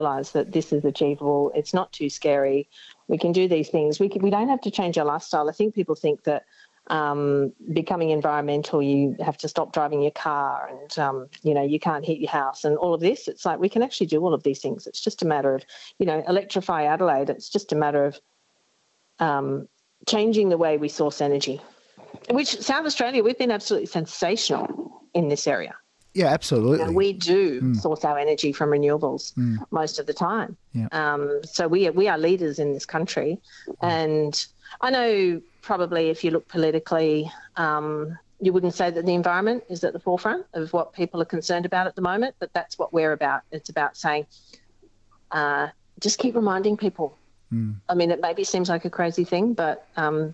realise that this is achievable. It's not too scary. We can do these things. We don't have to change our lifestyle. I think people think that becoming environmental, you have to stop driving your car and, you can't heat your house and all of this. It's like we can actually do all of these things. It's just a matter of, electrify Adelaide. It's just a matter of changing the way we source energy, which South Australia, we've been absolutely sensational in this area. Yeah, absolutely. We do source our energy from renewables most of the time. Yeah. So we are leaders in this country. And I know probably if you look politically, you wouldn't say that the environment is at the forefront of what people are concerned about at the moment, but that's what we're about. It's about saying, just keep reminding people. I mean, it maybe seems like a crazy thing, but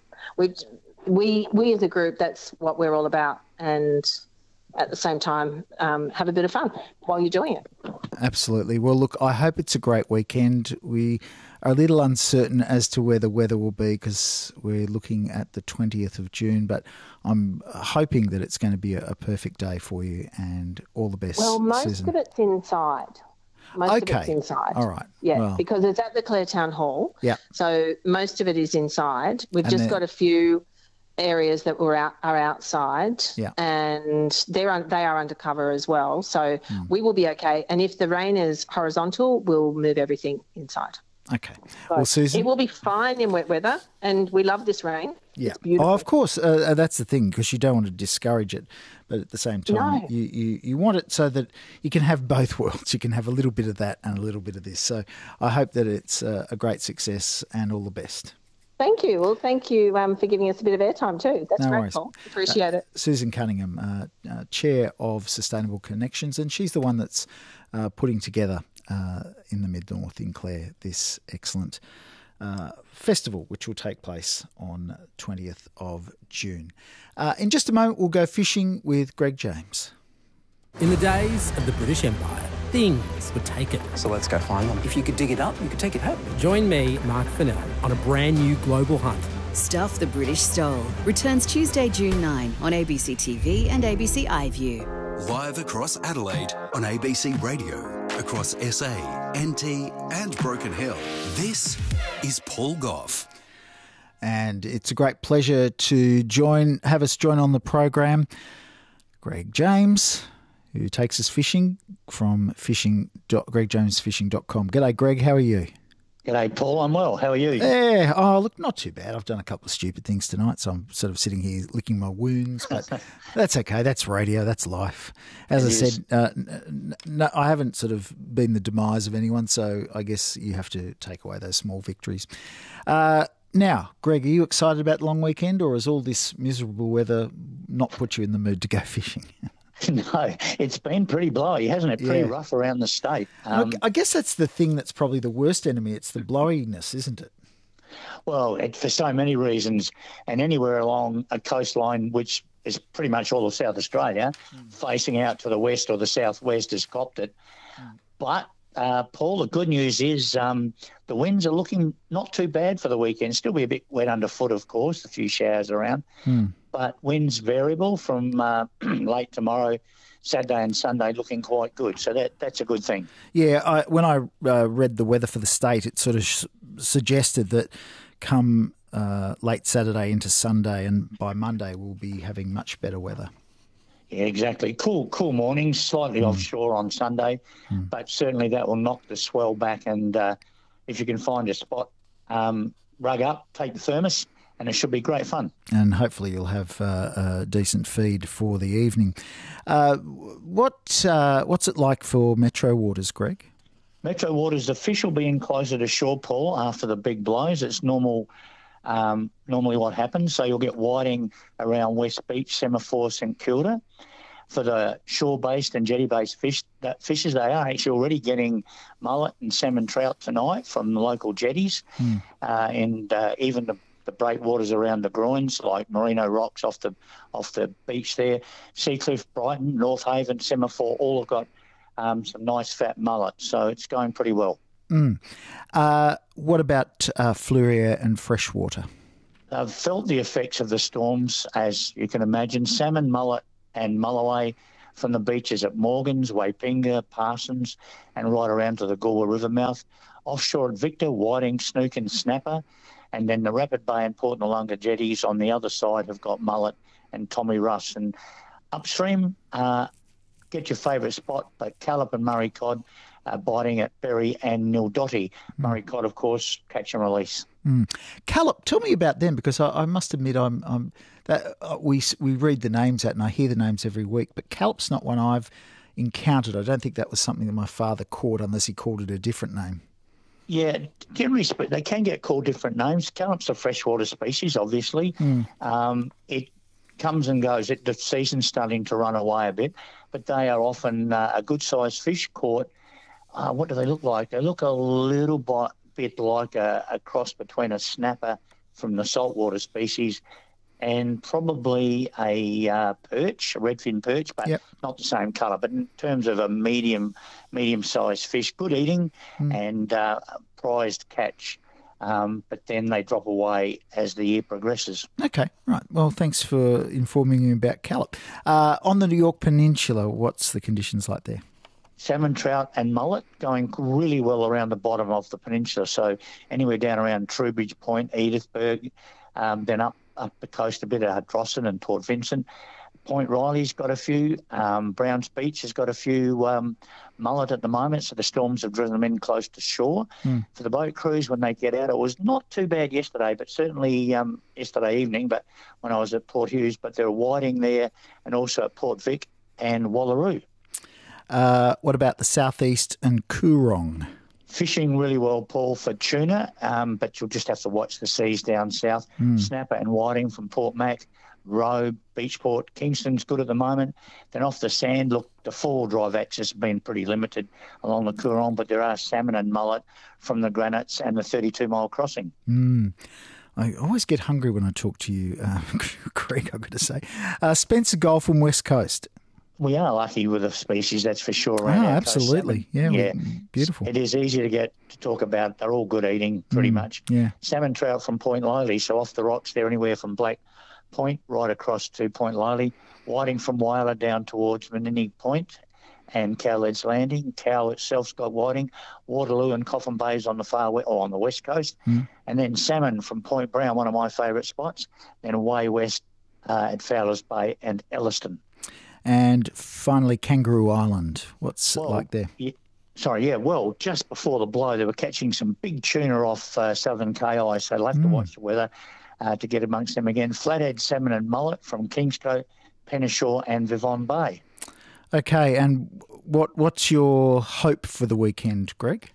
we as a group, that's what we're all about. And at the same time, have a bit of fun while you're doing it. Absolutely. Well, look, I hope it's a great weekend. We are a little uncertain as to where the weather will be because we're looking at the 20th of June, but I'm hoping that it's going to be a perfect day for you, and all the best, Well, most Susan. of it's inside. Most of it's inside. All right. Yeah, well, because it's at the Clare Town Hall. Yeah. So most of it is inside. We've just got a few areas that are outside, and they are undercover as well. So we will be okay. And if the rain is horizontal, we'll move everything inside. Okay. So well, Susan, it will be fine in wet weather, and we love this rain. Yeah. It's beautiful. Oh, of course. That's the thing, because you don't want to discourage it, but at the same time, No. you want it so that you can have both worlds. You can have a little bit of that and a little bit of this. So I hope that it's a great success, and all the best. Thank you. Well, thank you for giving us a bit of airtime too. That's No great, worries. Paul. Appreciate it. Susan Cunningham, Chair of Sustainable Connections, and she's the one that's putting together in the Mid-North in Clare this excellent festival, which will take place on 20th of June. In just a moment, we'll go fishing with Greg James. In the days of the British Empire, things were taken. So let's go find them. If you could dig it up, you could take it home. Join me, Mark Fennell, on a brand new global hunt. Stuff the British Stole returns Tuesday, June 9 on ABC TV and ABC iView. Live across Adelaide on ABC Radio, across SA, NT and Broken Hill. This is Paul Gough. And it's a great pleasure to have us join on the program Greg James, who takes us fishing from gregjamesfishing.com. G'day, Greg. How are you? G'day, Paul. I'm well. How are you? Yeah. Oh, look, not too bad. I've done a couple of stupid things tonight, so I'm sort of sitting here licking my wounds, but that's okay. That's radio. That's life. As I said, no, I haven't sort of been the demise of anyone, so I guess you have to take away those small victories. Now, Greg, are you excited about the long weekend, or has all this miserable weather not put you in the mood to go fishing? No, it's been pretty blowy, hasn't it? Pretty rough around the state. Look, I guess that's the thing that's probably the worst enemy. It's the blowiness, isn't it? Well, for so many reasons, and anywhere along a coastline, which is pretty much all of South Australia, facing out to the west or the southwest has copped it. But, Paul, the good news is the winds are looking not too bad for the weekend. Still be a bit wet underfoot, of course, a few showers around. But winds variable from late tomorrow, Saturday and Sunday looking quite good. So that's a good thing. Yeah, when I read the weather for the state, it sort of suggested that come late Saturday into Sunday and by Monday we'll be having much better weather. Yeah, exactly. Cool mornings, slightly offshore on Sunday, but certainly that will knock the swell back. And if you can find a spot, rug up, take the thermos, and it should be great fun. And hopefully you'll have a decent feed for the evening. What's it like for Metro Waters, Greg? Metro Waters, the fish will be in closer to shore, Paul, after the big blows. It's normally what happens. So you'll get whiting around West Beach, Semaphore, St Kilda. For the shore-based and jetty-based fishes, they are actually already getting mullet and salmon trout tonight from the local jetties, and even the breakwaters around the groins, like Merino Rocks off the beach there. Seacliff, Brighton, North Haven, Semaphore, all have got some nice fat mullet, so it's going pretty well. What about Fluria and freshwater? I've felt the effects of the storms, as you can imagine. Salmon, mullet and mulloway from the beaches at Morgans, Waipinga, Parsons, and right around to the Galway River mouth. Offshore at Victor, whiting, snook and snapper. And then the Rapid Bay and Port Noarlunga jetties on the other side have got mullet and Tommy Russ. And upstream, get your favourite spot, but Callop and Murray cod biting at Berry and Nildotty. Murray cod, of course, catch and release. Callop, tell me about them, because I must admit we read the names out and I hear the names every week, but Callop's not one I've encountered. I don't think that was something that my father caught unless he called it a different name. Yeah, generally speaking, they can get called different names. Callop's a freshwater species, obviously. It comes and goes. The season's starting to run away a bit, but they are often a good-sized fish caught. What do they look like? They look a little bit like a cross between a snapper from the saltwater species and probably a perch, a redfin perch, but not the same colour. But in terms of a medium-sized fish, good eating and prized catch. But then they drop away as the year progresses. Okay, right. Well, thanks for informing me about Callop. On the New York Peninsula, what's the conditions like there? Salmon, trout and mullet going really well around the bottom of the peninsula. So anywhere down around Trowbridge Point, Edithburg, then up the coast a bit at Drossen and Port Vincent. Point Riley's got a few. Browns Beach has got a few mullet at the moment, so the storms have driven them in close to shore. For the boat crews, when they get out, it was not too bad yesterday, but certainly yesterday evening, but when I was at Port Hughes, but there were whiting there and also at Port Vic and Wallaroo. What about the southeast and Coorong? Fishing really well, Paul, for tuna, but you'll just have to watch the seas down south. Snapper and whiting from Port Mac, Roe, Beachport, Kingston's good at the moment. Then off the sand, look, the four-wheel drive access has been pretty limited along the Coorong, but there are salmon and mullet from the granites and the 32-mile crossing. I always get hungry when I talk to you, Greg, I've got to say. Spencer Gulf and West Coast. We are lucky with the species, that's for sure. Around our absolutely. Yeah, beautiful. It is easy to get to talk about. They're all good eating, pretty much. Yeah. Salmon trout from Point Liley, so off the rocks, they're anywhere from Black Point right across to Point Liley. Whiting from Whyler down towards Menini Point and Cowledge Landing. Cow itself's got whiting. Waterloo and Coffin Bay's on the on the west coast. And then salmon from Point Brown, one of my favourite spots. Then away west at Fowler's Bay and Elliston. And finally, Kangaroo Island. What's it like there? Well, just before the blow, they were catching some big tuna off Southern KI, so they'll have to watch the weather to get amongst them again. Flathead, salmon and mullet from Kingscote, Penneshaw and Vivon Bay. Okay, and what's your hope for the weekend, Greg?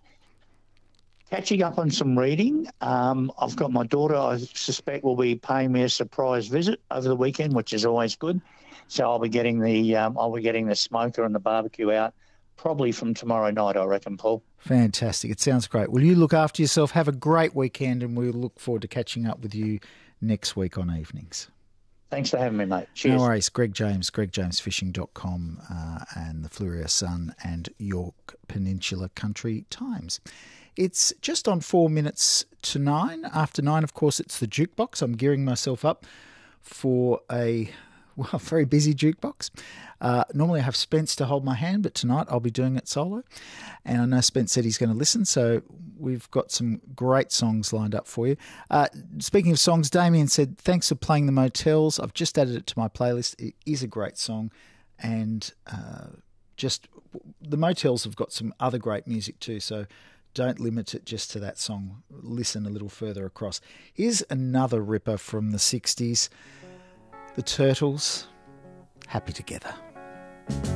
Catching up on some reading. I've got my daughter, I suspect, will be paying me a surprise visit over the weekend, which is always good. So I'll be getting the smoker and the barbecue out probably from tomorrow night, I reckon, Paul. Fantastic. It sounds great. Well, you look after yourself. Have a great weekend, and we'll look forward to catching up with you next week on Evenings. Thanks for having me, mate. Cheers. No worries. Greg James, gregjamesfishing.com and the Fleurieu Sun and York Peninsula Country Times. It's just on 4 minutes to 9. After 9, of course, it's the jukebox. I'm gearing myself up for a very busy jukebox. Normally I have Spence to hold my hand, but tonight I'll be doing it solo. And I know Spence said he's going to listen, so we've got some great songs lined up for you. Speaking of songs, Damien said, thanks for playing The Motels. I've just added it to my playlist. It is a great song. And just The Motels have got some other great music too, so don't limit it just to that song. Listen a little further across. Here's another ripper from the 60s. The Turtles, Happy Together.